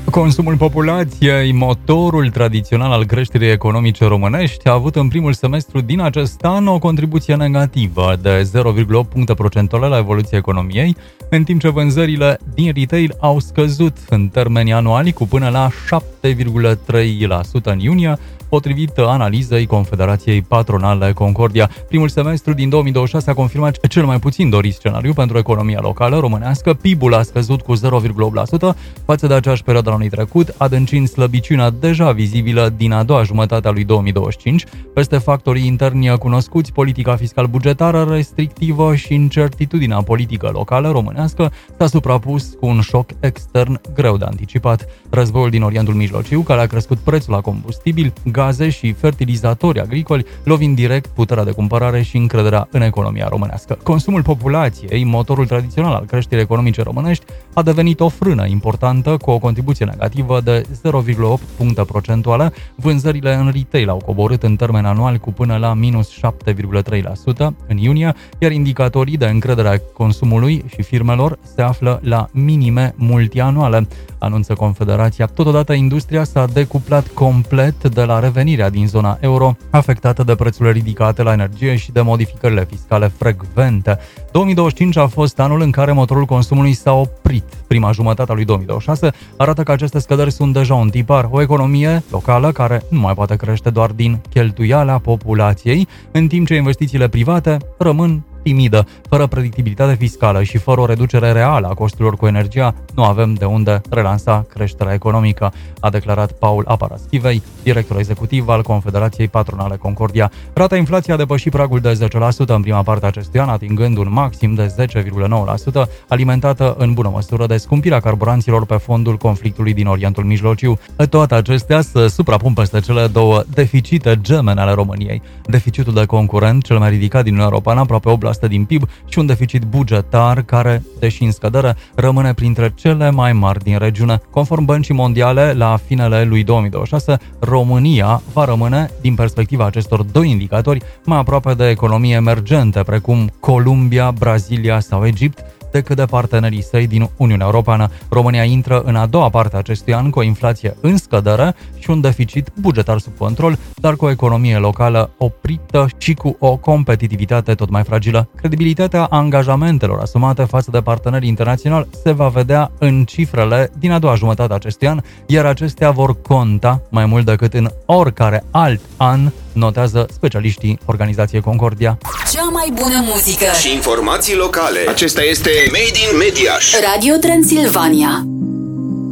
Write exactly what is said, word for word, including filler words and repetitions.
Consumul populației, motorul tradițional al creșterii economice românești, a avut în primul semestru din acest an o contribuție negativă de zero virgulă opt puncte procentuale la evoluția economiei, în timp ce vânzările din retail au scăzut în termeni anuali cu până la șapte virgulă trei la sută în iunie, potrivit analizei Confederației Patronale Concordia. Primul semestru din două mii douăzeci și șase a confirmat cel mai puțin dorit scenariu pentru economia locală românească. P I B-ul a scăzut cu zero virgulă opt la sută față de aceeași perioadă anului trecut, adâncind slăbiciunea deja vizibilă din a doua jumătate a lui două mii douăzeci și cinci. Peste factorii interni cunoscuți, politica fiscal-bugetară restrictivă și incertitudinea politică locală românească s-a suprapus cu un șoc extern greu de anticipat. Războiul din Orientul Mijlociu, care a crescut prețul la combustibil, gaze și fertilizatori agricoli, lovind direct puterea de cumpărare și încrederea în economia românească. Consumul populației, motorul tradițional al creșterii economice românești, a devenit o frână importantă cu o contribuție negativă de zero virgulă opt puncte procentuale. Vânzările în retail au coborât în termen anual cu până la minus șapte virgulă trei la sută în iunie, iar indicatorii de încredere a consumului și firmelor se află la minime multianuale, anunță Confederația. Totodată, industria s-a decuplat complet de la revenirea din zona euro, afectată de prețurile ridicate la energie și de modificările fiscale frecvente. două mii douăzeci și cinci a fost anul în care motorul consumului s-a oprit. Prima jumătate a lui două mii douăzeci și șase arată că aceste scăderi sunt deja un tipar. O economie locală care nu mai poate crește doar din cheltuiala populației, în timp ce investițiile private rămân timidă. Fără predictibilitate fiscală și fără o reducere reală a costurilor cu energia, nu avem de unde relansa creșterea economică, a declarat Paul Aparaschivei, director executiv al Confederației Patronale Concordia. Rata inflației a depășit pragul de zece la sută în prima parte a acestui an, atingând un maxim de zece virgulă nouă la sută, alimentată în bună măsură de scumpirea carburanților pe fondul conflictului din Orientul Mijlociu. Toate acestea se suprapun peste cele două deficite gemene ale României. Deficitul de concurent, cel mai ridicat din Uniunea Europeană, aproape opt la sută din P I B, și un deficit bugetar care, deși în scădere, rămâne printre cele mai mari din regiune. Conform Băncii Mondiale, la finele lui două mii douăzeci și șase, România va rămâne, din perspectiva acestor doi indicatori, mai aproape de economii emergente, precum Columbia, Brazilia sau Egipt, decât de partenerii săi din Uniunea Europeană. România intră în a doua parte a acestui an cu o inflație în scădere și un deficit bugetar sub control, dar cu o economie locală oprită și cu o competitivitate tot mai fragilă. Credibilitatea angajamentelor asumate față de partenerii internaționali se va vedea în cifrele din a doua jumătate a acestui an, iar acestea vor conta mai mult decât în oricare alt an, notează specialiștii Organizației Concordia. Cea mai bună muzică și informații locale. Acesta este Made in Mediaș. Radio Transilvania.